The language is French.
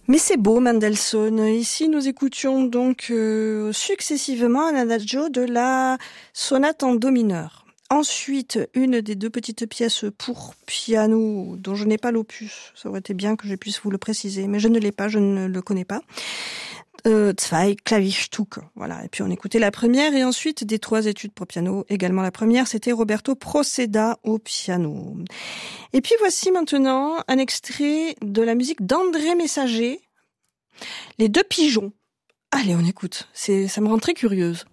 Mais c'est beau, Mendelssohn. Ici, nous écoutions donc successivement un adagio de la sonate en do mineur. Ensuite, une des deux petites pièces pour piano dont je n'ai pas l'opus. Ça aurait été bien que je puisse vous le préciser, mais je ne l'ai pas, je ne le connais pas. Zwei Klavierstücke. Voilà. Et puis on écoutait la première et ensuite des 3 études pour piano. Également la première, c'était Roberto Proceda au piano. Et puis voici maintenant un extrait de la musique d'André Messager, Les 2 pigeons. Allez, on écoute. Ça me rend très curieuse.